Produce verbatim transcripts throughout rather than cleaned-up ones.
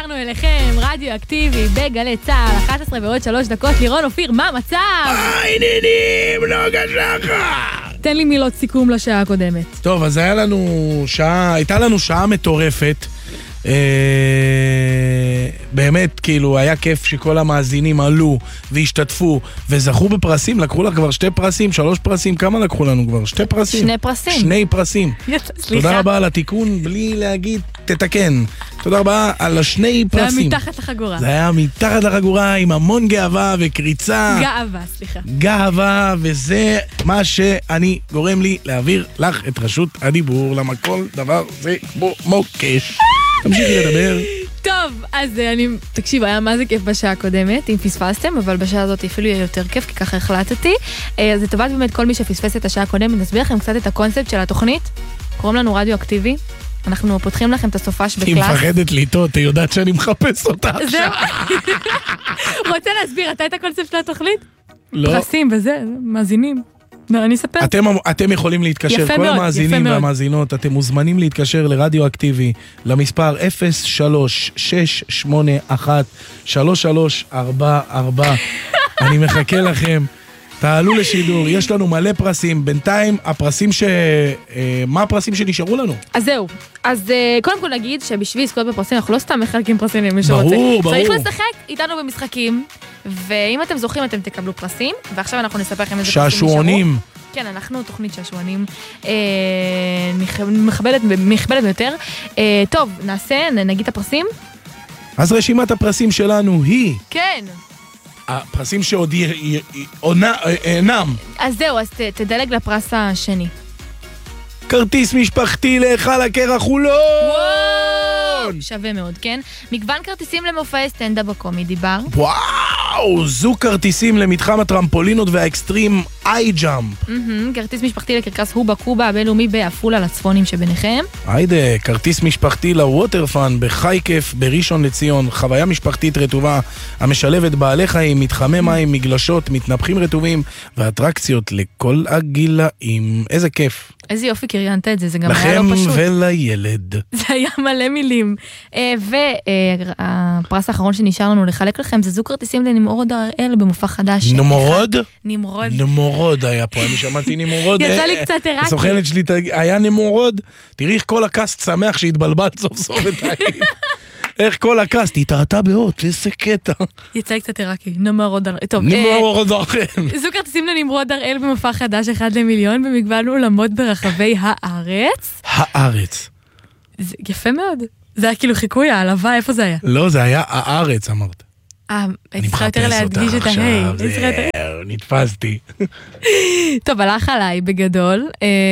חזרנו אליכם, רדיו אקטיבי בגלי צהל, אחת עשרה ועוד שלוש דקות. לירון אופיר, מה המצב? העניינים, נוגה שחר. תן לי מילות סיכום לשעה הקודמת. טוב, אז היה לנו שעה, הייתה לנו שעה מטורפת. אה, באמת, כאילו, היה כיף שכל המאזינים עלו והשתתפו וזכו בפרסים. לקחו לך כבר שתי פרסים, שלוש פרסים. כמה לקחו לנו כבר? שתי פרסים. שני פרסים. שני פרסים. סליחה. תודה רבה על התיקון, בלי להגיד, תתקן. תודה רבה על השני פרסים. זה היה מתחת לחגורה. זה היה מתחת לחגורה עם המון גאווה וקריצה. גאווה, סליחה. גאווה, וזה מה שאני גורם לי להעביר לך את רשות הדיבור, למה כל דבר זה כמו מוקש. תמשיכי לדבר. טוב, אז אני, תקשיב, היה מה זה כיף בשעה הקודמת, אם פספסתם, אבל בשעה הזאת אפילו יהיה יותר כיף, כי ככה החלטתי. אז לטובת באמת כל מי שפספס את השעה הקודמת, נסביר לכם קצת את הקונספט של התוכנית. קוראים לנו רדיו אקטיבי. אנחנו פותחים לכם את הסופש בקלאס. היא מפחדת לטעות, היא יודעת שאני מחפש אותה עכשיו. רוצה להסביר, אתה את הקונספט של התוכנית? לא. פרסים וזה, מאזינים. לא, אני אספר. אתם, אתם יכולים להתקשר, כל מאוד, המאזינים והמאזינות, אתם מוזמנים להתקשר לרדיו אקטיבי, למספר אפס שלוש שש שמונה אחת שלוש שלוש ארבע ארבע. אני מחכה לכם. תעלו לשידור, יש לנו מלא פרסים. בינתיים, הפרסים ש... מה הפרסים שנשארו לנו? אז זהו. אז קודם כל נגיד שבשביל לזכות בפרסים, אנחנו לא סתם מחלקים פרסים למי שרוצה. ברור, ברור. צריך לשחק איתנו במשחקים, ואם אתם זוכים אתם תקבלו פרסים, ועכשיו אנחנו נספר לכם איזה פרסים נשארו. שעשועונים. כן, אנחנו תוכנית שעשועונים מכבדת ביותר. טוב, נעשה, נגיד את הפרסים? אז רשימת הפרסים שלנו היא... כן. הפרסים שעוד אינם. אז זהו, אז תדלג לפרס השני. כרטיס משפחתי להיכל הקרח חולון. שווה מאוד, כן? מגוון כרטיסים למופעי סטנדאפ בקומדי בר. וואו, זו כרטיסים למתחם הטרמפולינות והאקסטרים איי ג'אמפ. כרטיס משפחתי לקרקס הובה קובה הבינלאומי בעפולה לצפונים שביניכם. היידה, כרטיס משפחתי לווטרפאן בחי כיף בראשון לציון, חוויה משפחתית רטובה המשלבת בעלי חיים, מתחמי מים, מגלשות, מתנפחים רטובים ואטרקציות לכל הגילאים. איזה כיף. איזה יופי קריינת את זה, זה גם היה לא פשוט. לכם ולילד. זה היה מלא מילים. והפרס האחרון שנשאר לנו לחלק לכם, זה זוג כרטיסים לנמרוד הראל במופע חדש. נמרוד? נמרוד. נמרוד היה פה, אני שמעתי נמרוד. יצא לי קצת עיראקי. הסוכנת שלי היה נמרוד. תראי איך כל הקאסט שמח שהתבלבלת סוף סוף את העין. איך כל הקאסט התערתה באות, איזה קטע. יצא לי קצת עיראקי, נמרוד הראל. טוב, נמרוד הראל. זוג כרטיסים לנמרוד הראל במופע חדש אחד למיליון במגוון אולמות ברחבי הארץ. הארץ. יפה מאוד. זה היה כאילו חיקוי, העלבה, איפה זה היה? לא, זה היה הארץ, אמרת. אה, הייתי צריכה יותר להדגיש את ההי. זהו, נתפסתי. טוב, הלך עליי בגדול.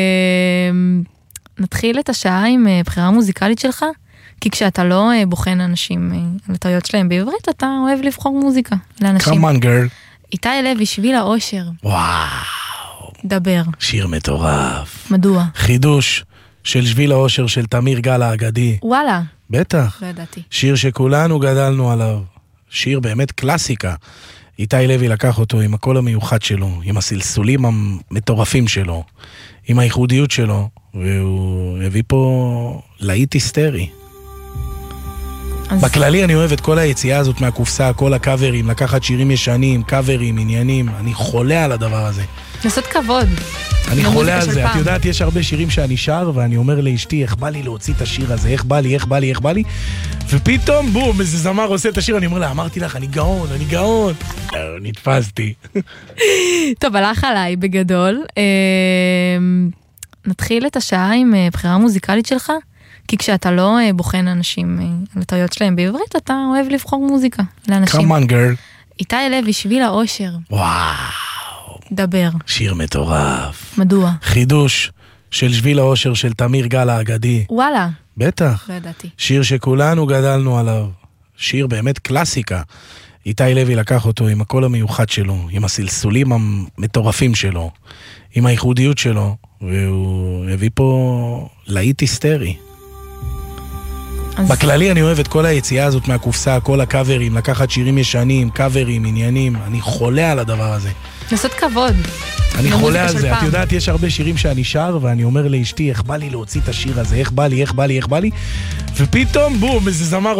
נתחיל את השעה עם בחירה מוזיקלית שלך, כי כשאתה לא בוחן אנשים על הטעויות שלהם בעברית, אתה אוהב לבחור מוזיקה לאנשים. Come on girl. איתי לוי, שביל האושר. וואו. דבר. שיר מטורף. מדוע? חידוש של שביל האושר של תמיר גל האגדי. וואלה. בטח. לא ידעתי. שיר שכולנו גדלנו עליו. שיר באמת קלאסיקה. איתי לוי לקח אותו עם הקול המיוחד שלו, עם הסלסולים המטורפים שלו, עם הייחודיות שלו, והוא הביא פה להיט היסטרי. אז... בכללי אני אוהב את כל היציאה הזאת מהקופסה, כל הקאברים, לקחת שירים ישנים, קאברים, עניינים, אני חולה על הדבר הזה. לעשות כבוד. אני חולה על זה, את יודעת, יש הרבה שירים שאני שר, ואני אומר לאשתי, איך בא לי להוציא את השיר הזה, איך בא לי, איך בא לי, איך בא לי, ופתאום, בום, איזה זמר עושה את השיר, אני אומר לה, אמרתי לך, אני גאון, אני גאון. נתפסתי. טוב, הלך עליי בגדול. נתחיל את השעה עם בחירה מוזיקלית שלך, כי כשאתה לא בוחן אנשים על הטעויות שלהם בעברית, אתה אוהב לבחור מוזיקה לאנשים. Come on girl. איתי לוי, שביל האושר. וואו. דבר. שיר מטורף. מדוע? חידוש של שביל האושר של תמיר גל האגדי. וואלה. בטח. לא ידעתי. שיר שכולנו גדלנו עליו. שיר באמת קלאסיקה. איתי לוי לקח אותו עם הקול המיוחד שלו, עם הסלסולים המטורפים שלו, עם הייחודיות שלו, והוא הביא פה להיט היסטרי. אז... בכללי אני אוהב את כל היציאה הזאת מהקופסה, כל הקאברים, לקחת שירים ישנים, קאברים, עניינים, אני חולה על הדבר הזה. לעשות כבוד. אני חולה על זה, את יודעת, יש הרבה שירים שאני שר, ואני אומר לאשתי, איך בא לי להוציא את השיר הזה, איך בא לי, איך בא לי, איך בא לי, ופתאום, בום, איזה זמר